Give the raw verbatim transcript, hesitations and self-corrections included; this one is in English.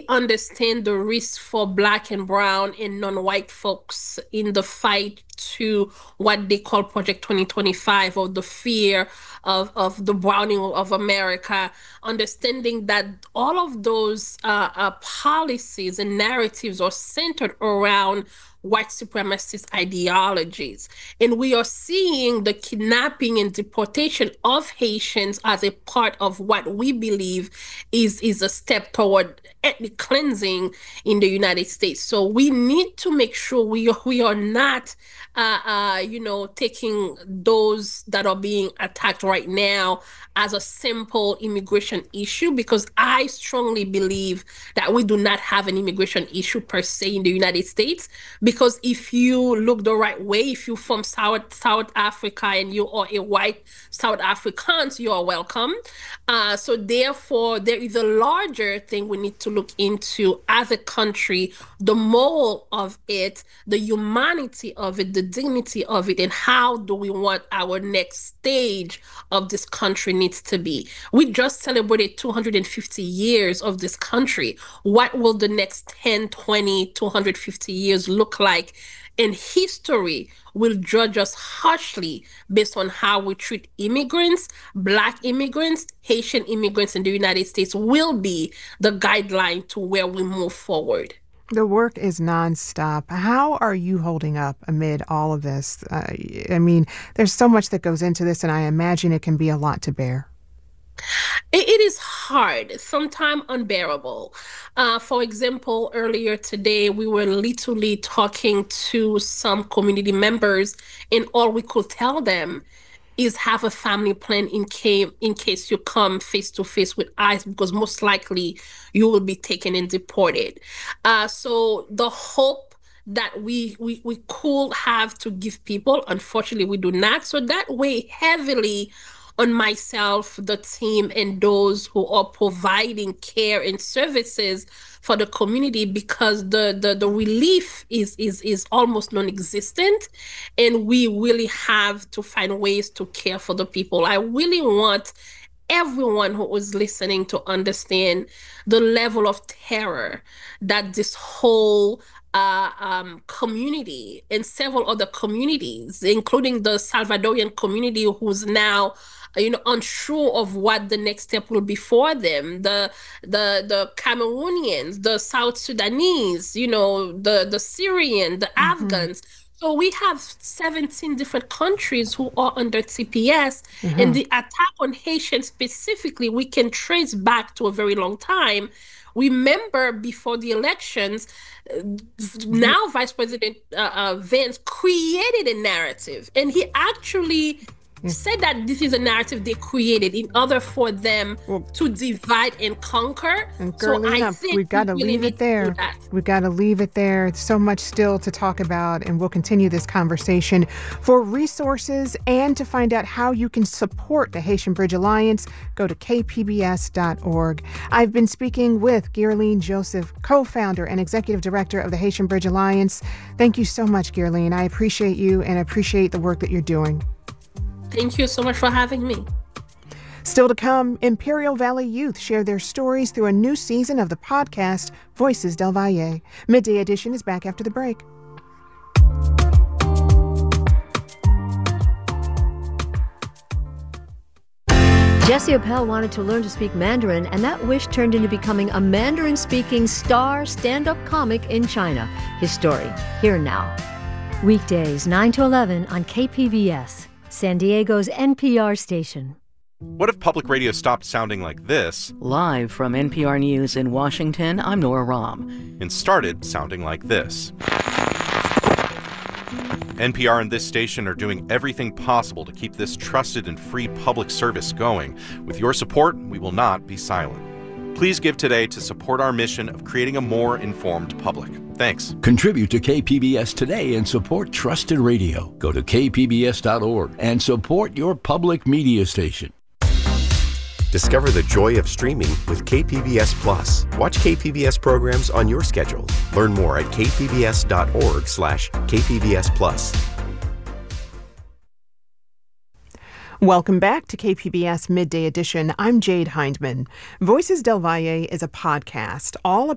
understand the risk for Black and brown and non-white folks in the fight to what they call Project twenty twenty-five, or the fear of, of the browning of America, understanding that all of those uh, uh, policies and narratives are centered around white supremacist ideologies. And we are seeing the kidnapping and deportation of Haitians as a part of what we believe is, is a step toward ethnic cleansing in the United States. So we need to make sure we, we are not, uh, uh, you know, taking those that are being attacked right now as a simple immigration issue, because I strongly believe that we do not have an immigration issue per se in the United States. Because if you look the right way, if you're from South South Africa and you are a white South African, you are welcome. Uh, so therefore, there is a larger thing we need to look into as a country, the moral of it, the humanity of it, the dignity of it, and how do we want our next stage of this country needs to be. We just celebrated two hundred fifty years of this country. What will the next ten, twenty, two hundred fifty years look like? And history will judge us harshly based on how we treat immigrants. Black immigrants, Haitian immigrants in the United States will be the guideline to where we move forward. The work is nonstop. How are you holding up amid all of this? Uh, I mean, there's so much that goes into this, and I imagine it can be a lot to bear. It is hard, sometimes unbearable. Uh, for example, earlier today, we were literally talking to some community members, and all we could tell them is have a family plan in case, in case you come face to face with ICE, because most likely you will be taken and deported. Uh, so the hope that we, we we could have to give people, unfortunately, we do not. So that weigh heavily on myself, the team, and those who are providing care and services for the community, because the the, the relief is, is, is almost non-existent, and we really have to find ways to care for the people. I really want everyone who is listening to understand the level of terror that this whole uh, um, community and several other communities, including the Salvadorian community, who's now you know, unsure of what the next step will be for them. The the the Cameroonians, the South Sudanese, you know, the the Syrian, the mm-hmm. Afghans. So we have seventeen different countries who are under T P S, mm-hmm. and the attack on Haitians specifically, we can trace back to a very long time. Remember, before the elections, mm-hmm. now Vice President uh, uh, Vance created a narrative, and he actually said that this is a narrative they created in order for them well, to divide and conquer. And Guerline, so I think we've got to we leave really it there. We've got to leave it there. There's so much still to talk about, and we'll continue this conversation. For resources and to find out how you can support the Haitian Bridge Alliance, go to k p b s dot org. I've been speaking with Guerline Joseph, co-founder and executive director of the Haitian Bridge Alliance. Thank you so much, Guerline. I appreciate you and appreciate the work that you're doing. Thank you so much for having me. Still to come, Imperial Valley youth share their stories through a new season of the podcast, Voices del Valle. Midday Edition is back after the break. Jessie Appel wanted to learn to speak Mandarin, and that wish turned into becoming a Mandarin-speaking star stand-up comic in China. His story, here now. Weekdays, nine to eleven on K P B S. San Diego's N P R station. What if public radio stopped sounding like this? Live from N P R News in Washington, I'm Nora Rahm. And started sounding like this. N P R and this station are doing everything possible to keep this trusted and free public service going. With your support, we will not be silent. Please give today to support our mission of creating a more informed public. Thanks. Contribute to K P B S today and support trusted radio. Go to k p b s dot org and support your public media station. Discover the joy of streaming with K P B S Plus. Watch K P B S programs on your schedule. Learn more at k p b s dot org slash k p b s plus. Welcome back to K P B S Midday Edition. I'm Jade Hindman. Voices del Valle is a podcast all